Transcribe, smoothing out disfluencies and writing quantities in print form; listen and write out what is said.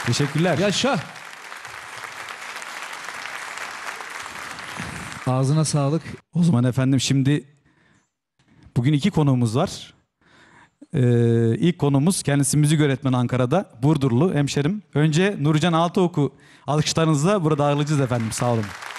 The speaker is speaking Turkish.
Teşekkürler. Yaşa. Ağzına sağlık. O zaman efendim şimdi bugün 2 konuğumuz var. İlk konumuz kendisi müzik öğretmeni Ankara'da. Burdurlu hemşerim. Önce Nurcan Altıoku alkışlarınızla burada ağırlayacağız efendim. Sağ olun.